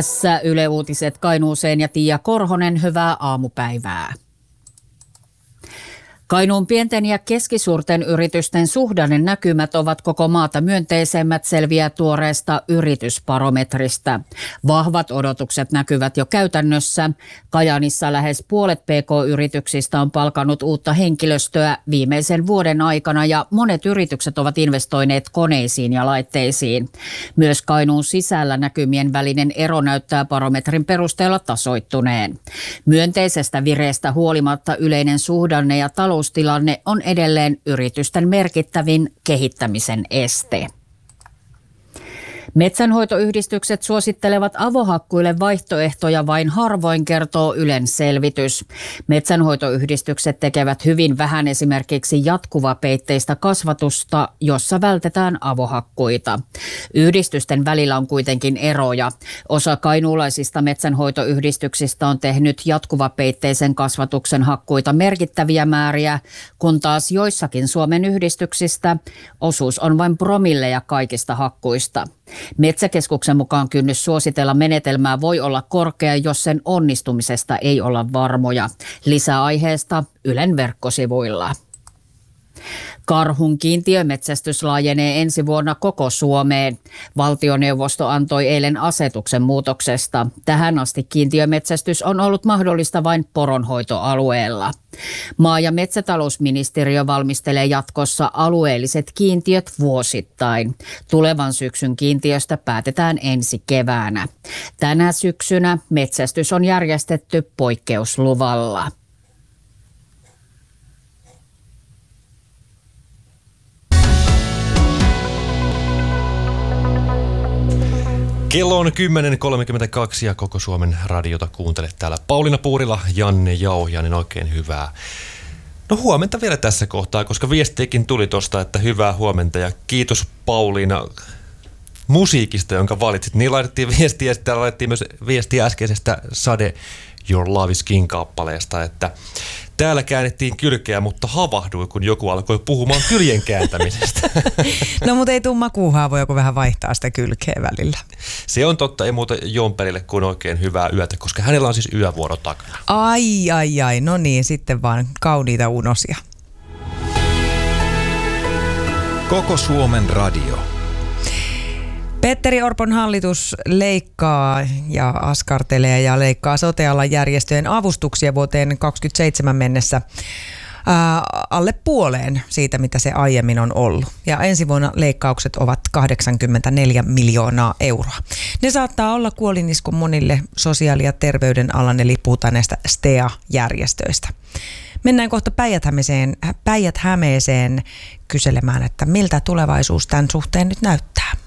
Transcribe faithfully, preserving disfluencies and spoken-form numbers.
Tässä Yle Uutiset Kainuuseen ja Tiia Korhonen, hyvää aamupäivää. Kainuun pienten ja keskisuurten yritysten suhdannenäkymät ovat koko maata myönteisemmät, selviää tuoreesta yritysbarometristä. Vahvat odotukset näkyvät jo käytännössä. Kajaanissa lähes puolet P K-yrityksistä on palkannut uutta henkilöstöä viimeisen vuoden aikana ja monet yritykset ovat investoineet koneisiin ja laitteisiin. Myös Kainuun sisällä näkymien välinen ero näyttää barometrin perusteella tasoittuneen. Myönteisestä vireestä huolimatta yleinen suhdanne ja talous Taloustilanne on edelleen yritysten merkittävin kehittämisen este. Metsänhoitoyhdistykset suosittelevat avohakkuille vaihtoehtoja vain harvoin, kertoo Ylen selvitys. Metsänhoitoyhdistykset tekevät hyvin vähän esimerkiksi jatkuvapeitteistä kasvatusta, jossa vältetään avohakkuita. Yhdistysten välillä on kuitenkin eroja. Osa kainuulaisista metsänhoitoyhdistyksistä on tehnyt jatkuvapeitteisen kasvatuksen hakkuita merkittäviä määriä, kun taas joissakin Suomen yhdistyksistä osuus on vain promilleja kaikista hakkuista. Metsäkeskuksen mukaan kynnys suositella menetelmää voi olla korkea, jos sen onnistumisesta ei olla varmoja. Lisää aiheesta Ylen verkkosivuilla. Karhun kiintiömetsästys laajenee ensi vuonna koko Suomeen. Valtioneuvosto antoi eilen asetuksen muutoksesta. Tähän asti kiintiömetsästys on ollut mahdollista vain poronhoitoalueella. Maa- ja metsätalousministeriö valmistelee jatkossa alueelliset kiintiöt vuosittain. Tulevan syksyn kiintiöstä päätetään ensi keväänä. Tänä syksynä metsästys on järjestetty poikkeusluvalla. Kello on kymmenen kolmekymmentäkaksi ja koko Suomen radiota kuuntelet täällä. Pauliina Puurila, Janne Jauhiainen, oikein hyvää. No huomenta vielä tässä kohtaa, koska viestiäkin tuli tosta, että hyvää huomenta ja kiitos Pauliina musiikista, jonka valitsit. Niin laitettiin viestiä ja sitten laitettiin myös viestiä äskeisestä Sade Your Love is King-kappaleesta, että täällä käännettiin kylkeä, mutta havahduin, kun joku alkoi puhumaan kyljen kääntämisestä. No mutta ei tule makuuhaavoja, kun vähän vaihtaa sitä kylkeä välillä. Se on totta, ei muuta Jomperille kuin oikein hyvää yötä, koska hänellä on siis yövuoro takana. Ai, ai, ai, no niin, sitten vaan kauniita unosia. Koko Suomen radio. Petteri Orpon hallitus leikkaa ja askartelee ja leikkaa sote-alan järjestöjen avustuksia vuoteen kaksikymmentäseitsemän mennessä ää, alle puoleen siitä, mitä se aiemmin on ollut. Ja ensi vuonna leikkaukset ovat kahdeksankymmentäneljä miljoonaa euroa. Ne saattaa olla kuolinisku monille sosiaali- ja terveydenalan, eli puhutaan näistä S T E A-järjestöistä. Mennään kohta Päijät-Hämeeseen, Päijät-Hämeeseen kyselemään, että miltä tulevaisuus tämän suhteen nyt näyttää.